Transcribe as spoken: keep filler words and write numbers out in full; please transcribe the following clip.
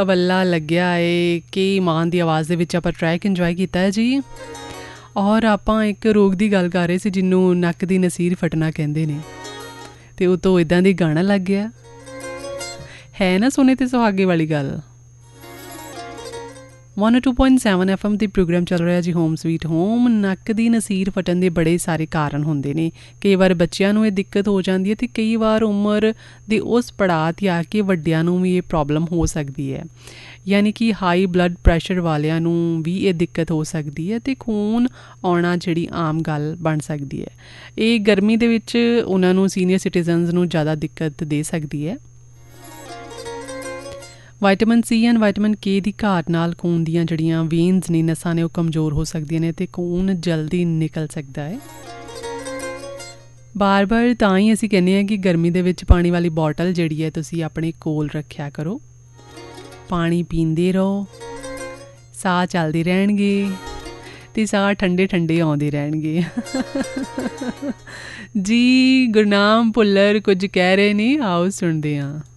ਵੱਲਾ ਲੱਗਿਆ ਹੈ ਕਿ ਮਾਨ ਦੀ ਆਵਾਜ਼ ਦੇ ਵਿੱਚ ਆਪਾਂ ਟਰੈਕ ਇੰਜੋਏ ਕੀਤਾ ਹੈ ਜੀ। ਔਰ ਆਪਾਂ ਇੱਕ ਰੋਗ ਦੀ ਗੱਲ ਕਰ ਰਹੇ ਸੀ ਜਿਹਨੂੰ ਨੱਕ ਦੀ ਨਸੀਰ ਫਟਣਾ ਕਹਿੰਦੇ ਨੇ, ਅਤੇ ਉਹ ਤੋਂ ਇੱਦਾਂ ਦੀ ਗਾਣਾ ਲੱਗ ਗਿਆ ਹੈ ਨਾ ਸੋਨੇ ਅਤੇ ਸੁਹਾਗੇ ਵਾਲੀ ਗੱਲ। One two point seven F M 'ਤੇ ਪ੍ਰੋਗਰਾਮ ਚੱਲ ਰਿਹਾ ਜੀ ਹੋਮ ਸਵੀਟ ਹੋਮ। ਨੱਕ ਦੀ ਨਸੀਰ ਫਟਣ ਦੇ ਬੜੇ ਸਾਰੇ ਕਾਰਨ ਹੁੰਦੇ ਨੇ। ਕਈ ਵਾਰ ਬੱਚਿਆਂ ਨੂੰ ਇਹ ਦਿੱਕਤ ਹੋ ਜਾਂਦੀ ਹੈ ਅਤੇ ਕਈ ਵਾਰ ਉਮਰ ਦੇ ਉਸ ਪੜਾਅ 'ਤੇ ਆ ਕੇ ਵੱਡਿਆਂ ਨੂੰ ਵੀ ਇਹ ਪ੍ਰੋਬਲਮ ਹੋ ਸਕਦੀ ਹੈ। ਯਾਨੀ ਕਿ ਹਾਈ ਬਲੱਡ ਪ੍ਰੈਸ਼ਰ ਵਾਲਿਆਂ ਨੂੰ ਵੀ ਇਹ ਦਿੱਕਤ ਹੋ ਸਕਦੀ ਹੈ ਅਤੇ ਖੂਨ ਆਉਣਾ ਜਿਹੜੀ ਆਮ ਗੱਲ ਬਣ ਸਕਦੀ ਹੈ। ਇਹ ਗਰਮੀ ਦੇ ਵਿੱਚ ਉਹਨਾਂ ਨੂੰ ਸੀਨੀਅਰ ਸਿਟੀਜ਼ਨਸ ਨੂੰ ਜ਼ਿਆਦਾ ਦਿੱਕਤ ਦੇ ਸਕਦੀ ਹੈ। ਵਾਈਟਾਮਿਨ ਸੀ ਐਂਡ ਵਾਈਟਾਮਿਨ ਕੇ ਦੀ ਘਾਟ ਨਾਲ ਖੂਨ ਦੀਆਂ ਜਿਹੜੀਆਂ ਵੇਨਸ ਨੇ, ਨਸਾਂ ਨੇ, ਉਹ ਕਮਜ਼ੋਰ ਹੋ ਸਕਦੀਆਂ ਨੇ ਅਤੇ ਖੂਨ ਜਲਦੀ ਨਿਕਲ ਸਕਦਾ ਹੈ। ਬਾਰ ਬਾਰ ਤਾਂ ਹੀ ਅਸੀਂ ਕਹਿੰਦੇ ਹਾਂ ਕਿ ਗਰਮੀ ਦੇ ਵਿੱਚ ਪਾਣੀ ਵਾਲੀ ਬੋਟਲ ਜਿਹੜੀ ਹੈ ਤੁਸੀਂ ਆਪਣੇ ਕੋਲ ਰੱਖਿਆ ਕਰੋ। ਪਾਣੀ ਪੀਂਦੇ ਰਹੋ, ਸਾਹ ਚੱਲਦੇ ਰਹਿਣਗੇ ਅਤੇ ਸਾਹ ਠੰਡੇ ਠੰਡੇ ਆਉਂਦੇ ਰਹਿਣਗੇ। ਜੀ ਗੁਰਨਾਮ ਭੁੱਲਰ ਕੁਝ ਕਹਿ ਰਹੇ ਨੇ, ਆਓ ਸੁਣਦੇ ਹਾਂ।